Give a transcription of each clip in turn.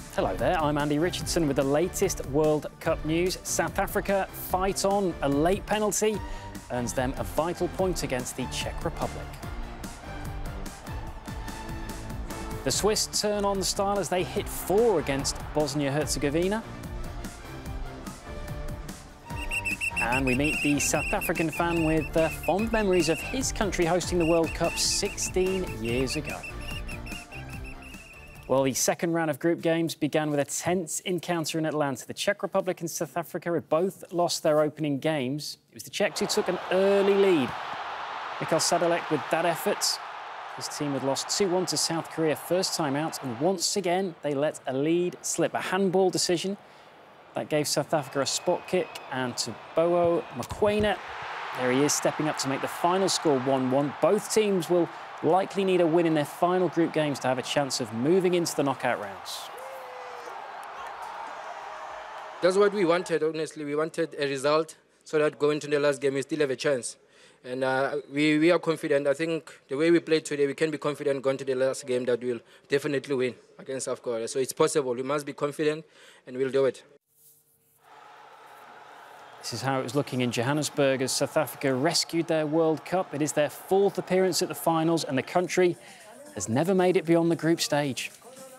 Hello there, I'm Andy Richardson with the latest World Cup news. South Africa fight on. A late penalty earns them a vital point against the Czech Republic. The Swiss turn on the style as they hit 4 against Bosnia-Herzegovina. And we meet the South African fan with fond memories of his country hosting the World Cup 16 years ago. Well, the second round of group games began with a tense encounter in Atlanta. The Czech Republic and South Africa had both lost their opening games. It was the Czechs who took an early lead. Mikhail Sadalek with that effort. His team had lost 2-1 to South Korea first time out, and once again they let a lead slip. A handball decision that gave South Africa a spot kick, and Teboho Mokoena, there he is, stepping up to make the final score 1-1. Both teams will likely need a win in their final group games to have a chance of moving into the knockout rounds. That's what we wanted, honestly. We wanted a result so that going to the last game we still have a chance. And we are confident. I think the way we played today, we can be confident going to the last game that we'll definitely win against South Korea. So it's possible. We must be confident and we'll do it. This is how it was looking in Johannesburg as South Africa rescued their World Cup. It is their 4th appearance at the finals, and the country has never made it beyond the group stage.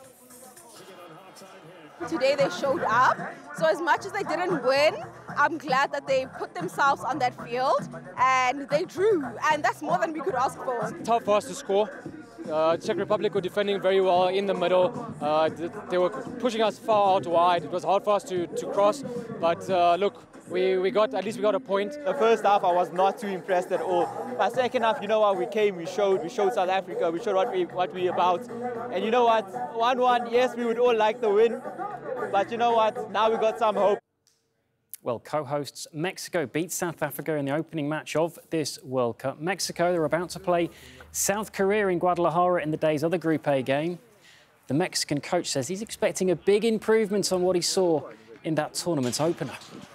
Today they showed up, so as much as they didn't win, I'm glad that they put themselves on that field and they drew, and that's more than we could ask for. Tough for us to score. Czech Republic were defending very well in the middle. They were pushing us far out wide. It was hard for us to cross, but look, at least we got a point. The first half I was not too impressed at all. But second half, you know what, we showed South Africa, we showed what we about. And you know what, 1-1, yes, we would all like the win, but you know what, now we got some hope. Well, co-hosts Mexico beat South Africa in the opening match of this World Cup. Mexico, they're about to play South Korea in Guadalajara in the day's other Group A game. The Mexican coach says he's expecting a big improvement on what he saw in that tournament opener.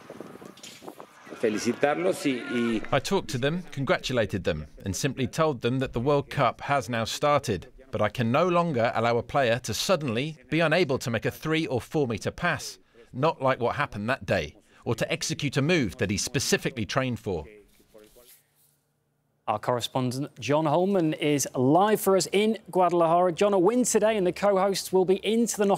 I talked to them, congratulated them, and simply told them that the World Cup has now started. But I can no longer allow a player to suddenly be unable to make a 3 or 4 metre pass, not like what happened that day, or to execute a move that he specifically trained for. Our correspondent John Holman is live for us in Guadalajara. John, a win today and the co-hosts will be into the knockout.